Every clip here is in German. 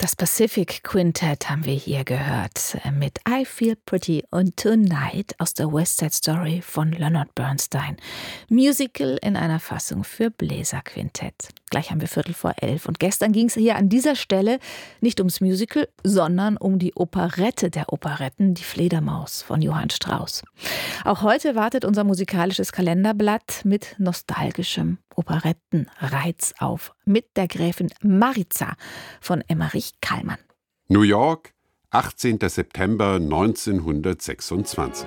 Das Pacific Quintet haben wir hier gehört mit I Feel Pretty und Tonight aus der West Side Story von Leonard Bernstein. Musical in einer Fassung für Bläserquintett. Gleich haben wir 11:15 und gestern ging es hier an dieser Stelle nicht ums Musical, sondern um die Operette der Operetten, die Fledermaus von Johann Strauss. Auch heute wartet unser musikalisches Kalenderblatt mit nostalgischem Operettenreiz auf. Mit der Gräfin Maritza von Emmerich Kallmann. New York, 18. September 1926.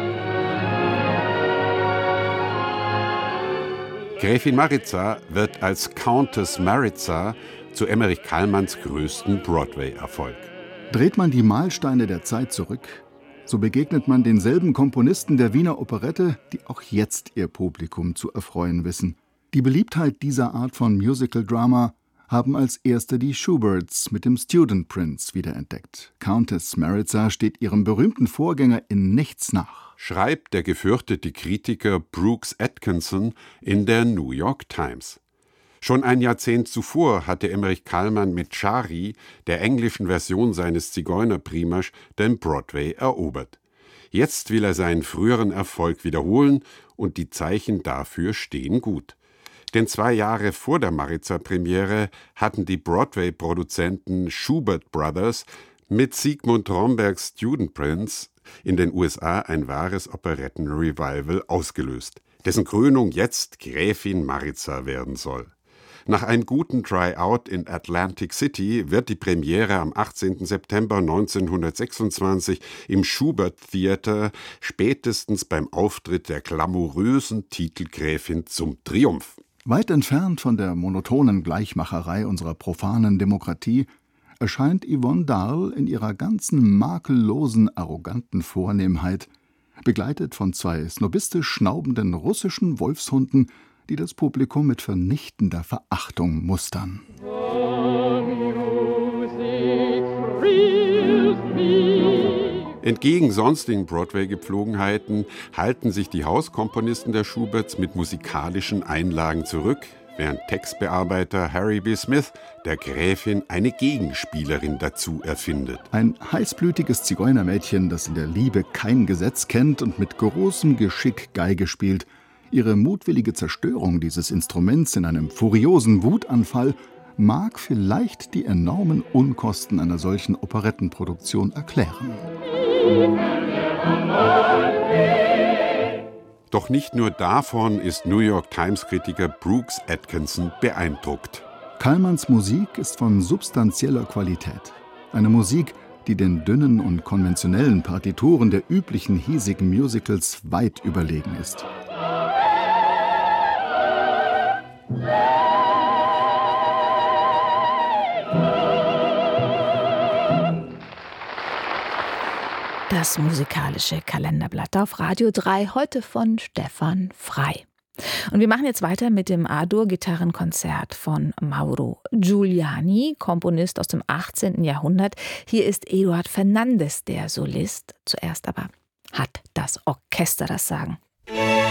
Gräfin Maritza wird als Countess Maritza zu Emmerich Kallmanns größten Broadway-Erfolg. Dreht man die Mahlsteine der Zeit zurück, so begegnet man denselben Komponisten der Wiener Operette, die auch jetzt ihr Publikum zu erfreuen wissen. Die Beliebtheit dieser Art von Musical-Drama haben als erste die Schuberts mit dem Student Prince wiederentdeckt. Countess Maritza steht ihrem berühmten Vorgänger in nichts nach. Schreibt der gefürchtete Kritiker Brooks Atkinson in der New York Times. Schon ein Jahrzehnt zuvor hatte Emmerich Kallmann mit Chari, der englischen Version seines Zigeunerprimasch, den Broadway erobert. Jetzt will er seinen früheren Erfolg wiederholen und die Zeichen dafür stehen gut. Denn 2 Jahre vor der Maritza-Premiere hatten die Broadway-Produzenten Schubert Brothers mit Sigmund Rombergs Student Prince in den USA ein wahres Operetten-Revival ausgelöst, dessen Krönung jetzt Gräfin Maritza werden soll. Nach einem guten Tryout in Atlantic City wird die Premiere am 18. September 1926 im Schubert Theater spätestens beim Auftritt der glamourösen Titelgräfin zum Triumph. Weit entfernt von der monotonen Gleichmacherei unserer profanen Demokratie erscheint Yvonne Dahl in ihrer ganzen makellosen, arroganten Vornehmheit, begleitet von 2 snobistisch schnaubenden russischen Wolfshunden, die das Publikum mit vernichtender Verachtung mustern. Entgegen sonstigen Broadway-Gepflogenheiten halten sich die Hauskomponisten der Schuberts mit musikalischen Einlagen zurück, während Textbearbeiter Harry B. Smith der Gräfin eine Gegenspielerin dazu erfindet. Ein heißblütiges Zigeunermädchen, das in der Liebe kein Gesetz kennt und mit großem Geschick Geige spielt. Ihre mutwillige Zerstörung dieses Instruments in einem furiosen Wutanfall mag vielleicht die enormen Unkosten einer solchen Operettenproduktion erklären. Doch nicht nur davon ist New York Times-Kritiker Brooks Atkinson beeindruckt. Kallmanns Musik ist von substanzieller Qualität. Eine Musik, die den dünnen und konventionellen Partituren der üblichen hiesigen Musicals weit überlegen ist. Das musikalische Kalenderblatt auf Radio 3, heute von Stefan Frei. Und wir machen jetzt weiter mit dem A-Dur-Gitarrenkonzert von Mauro Giuliani, Komponist aus dem 18. Jahrhundert. Hier ist Eduard Fernández der Solist. Zuerst aber hat das Orchester das Sagen.